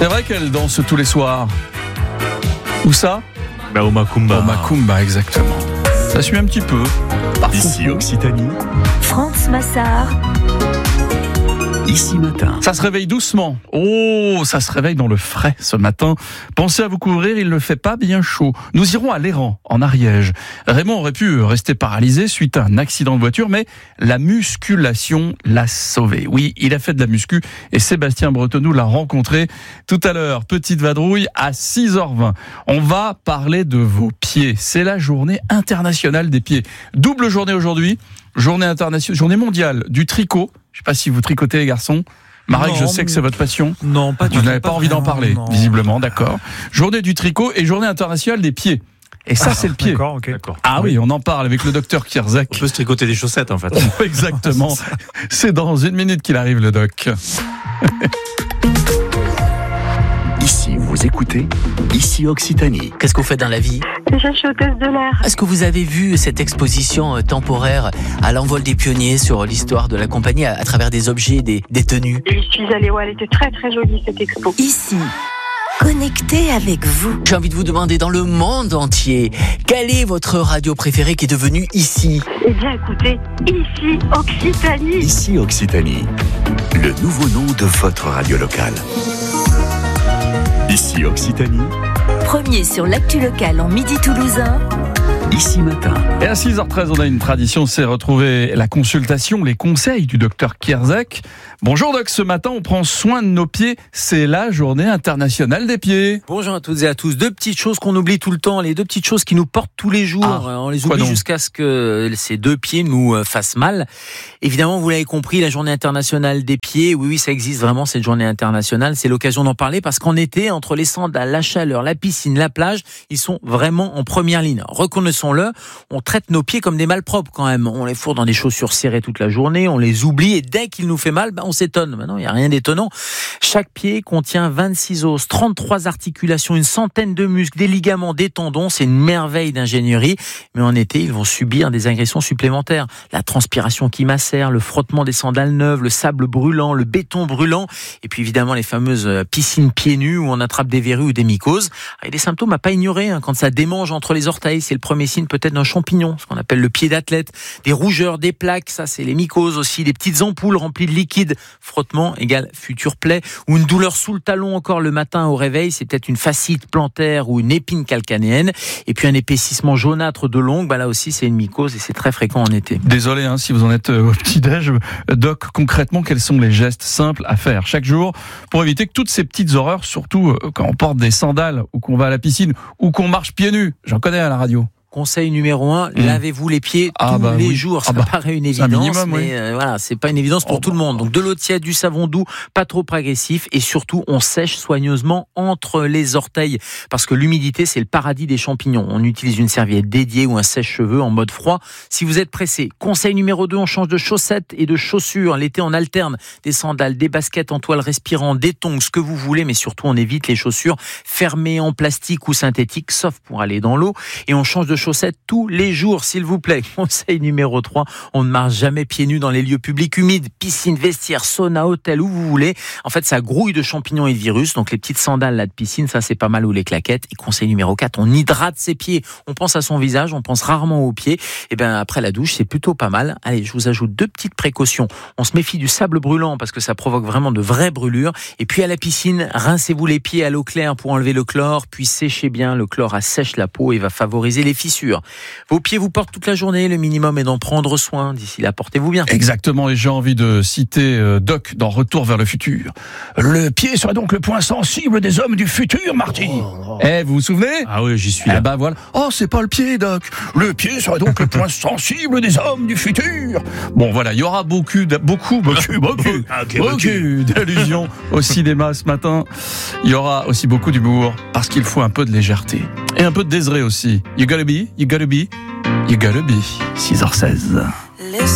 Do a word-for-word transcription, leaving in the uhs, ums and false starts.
C'est vrai qu'elle danse tous les soirs. Où ça ? Bah, au Macumba. Au Macumba, exactement. Ça suit un petit peu. Par Ici Occitanie. France Massard. Ici Matin. Ça se réveille doucement. Oh, ça se réveille dans le frais ce matin. Pensez à vous couvrir, il ne fait pas bien chaud. Nous irons à l'Héran, en Ariège. Raymond aurait pu rester paralysé suite à un accident de voiture, mais la musculation l'a sauvé. Oui, il a fait de la muscu et Sébastien Bretonneau l'a rencontré tout à l'heure. Petite vadrouille à six heures vingt. On va parler de vos pieds. C'est la journée internationale des pieds. Double journée aujourd'hui. Journée internationale, journée mondiale du tricot. Je ne sais pas si vous tricotez les garçons. Marek, je sais que c'est votre passion. Non, pas du tout. Vous n'avez pas, pas envie d'en parler, non. visiblement, d'accord. Journée du tricot et journée internationale des pieds. Et ça, ah, c'est le pied. D'accord, ok. D'accord. Ah oui, on en parle avec le docteur Kierzek. On peut se tricoter des chaussettes, en fait. Exactement. C'est dans une minute qu'il arrive, le doc. Ici, vous écoutez Ici Occitanie. Qu'est-ce que vous faites dans la vie ? Je suis hôtesse de l'air. Est-ce que vous avez vu cette exposition temporaire à l'envol des pionniers sur l'histoire de la compagnie à, à travers des objets, des, des tenues ? Je suis allée, ouais, elle était très très jolie cette expo. Ici, connecté avec vous. J'ai envie de vous demander dans le monde entier, quelle est votre radio préférée qui est devenue Ici ? Eh bien écoutez, Ici Occitanie. Ici Occitanie, le nouveau nom de votre radio locale. Ici Occitanie. Premier sur l'actu locale en Midi Toulousain. Ici Matin. Et à six heures treize, on a une tradition, c'est retrouver la consultation, les conseils du docteur Kierzek. Bonjour doc, ce matin on prend soin de nos pieds, c'est la journée internationale des pieds. Bonjour à toutes et à tous. Deux petites choses qu'on oublie tout le temps, les deux petites choses qui nous portent tous les jours. Ah, on les oublie jusqu'à ce que ces deux pieds nous fassent mal. Évidemment, vous l'avez compris, la journée internationale des pieds, oui, oui, ça existe vraiment cette journée internationale. C'est l'occasion d'en parler parce qu'en été, entre les sandales, la chaleur, la piscine, la plage, ils sont vraiment en première ligne. Reconnaissons-le, on traite nos pieds comme des malpropres quand même. On les fourre dans des chaussures serrées toute la journée, on les oublie et dès qu'il nous fait mal, ben, on s'étonne. Maintenant, il n'y a rien d'étonnant. Chaque pied contient vingt-six os, trente-trois articulations, une centaine de muscles, des ligaments, des tendons. C'est une merveille d'ingénierie. Mais en été, ils vont subir des agressions supplémentaires. La transpiration qui macère, le frottement des sandales neuves, le sable brûlant, le béton brûlant. Et puis évidemment, les fameuses piscines pieds nus où on attrape des verrues ou des mycoses. Il y a des symptômes à pas ignorer. Hein. Quand ça démange entre les orteils, c'est le premier signe peut-être d'un champignon, ce qu'on appelle le pied d'athlète. Des rougeurs, des plaques, ça c'est les mycoses aussi. Des petites ampoules remplies de liquide. Frottement égale future plaie, ou une douleur sous le talon encore le matin au réveil, c'est peut-être une fascite plantaire ou une épine calcanéenne, et puis un épaississement jaunâtre de l'ongle, bah là aussi c'est une mycose et c'est très fréquent en été. Désolé hein, si vous en êtes au petit-déj. Doc, concrètement, quels sont les gestes simples à faire chaque jour pour éviter que toutes ces petites horreurs, surtout quand on porte des sandales ou qu'on va à la piscine ou qu'on marche pieds nus, j'en connais à la radio. Conseil numéro un, mmh. lavez-vous les pieds ah tous bah les oui. jours. Ça ah bah, paraît une évidence, minimum, mais oui. euh, voilà, c'est pas une évidence pour oh tout bah. le monde. Donc de l'eau tiède, du savon doux, pas trop agressif, et surtout on sèche soigneusement entre les orteils, parce que l'humidité c'est le paradis des champignons. On utilise une serviette dédiée ou un sèche-cheveux en mode froid. Si vous êtes pressé, conseil numéro deux, on change de chaussettes et de chaussures. L'été on alterne des sandales, des baskets en toile respirant, des tongs, ce que vous voulez, mais surtout on évite les chaussures fermées en plastique ou synthétique, sauf pour aller dans l'eau, et on change de chaussettes tous les jours, s'il vous plaît. Conseil numéro trois, on ne marche jamais pieds nus dans les lieux publics humides, piscine, vestiaire, sauna, hôtel, où vous voulez. En fait, ça grouille de champignons et de virus, donc les petites sandales là de piscine, ça c'est pas mal, ou les claquettes. Et conseil numéro quatre, on hydrate ses pieds. On pense à son visage, on pense rarement aux pieds. Et bien après la douche, c'est plutôt pas mal. Allez, je vous ajoute deux petites précautions. On se méfie du sable brûlant parce que ça provoque vraiment de vraies brûlures. Et puis à la piscine, rincez-vous les pieds à l'eau claire pour enlever le chlore, puis séchez bien. Le chlore assèche la peau et va favoriser les fissures. Vos pieds vous portent toute la journée, le minimum est d'en prendre soin. D'ici là, portez-vous bien. Exactement, et j'ai envie de citer euh, Doc dans Retour vers le futur. Le pied serait donc le point sensible des hommes du futur, Marty. Oh, oh. Eh, vous vous souvenez ? Ah oui, j'y suis là. Eh ben voilà. Oh, c'est pas le pied, Doc. Le pied serait donc le point sensible des hommes du futur. Bon, voilà, il y aura beaucoup, de, beaucoup, beaucoup, beaucoup, okay, beaucoup d'allusions au cinéma ce matin. Il y aura aussi beaucoup d'humour, parce qu'il faut un peu de légèreté. Et un peu de désiré aussi. You gotta be, you gotta be, you gotta be. six heures seize.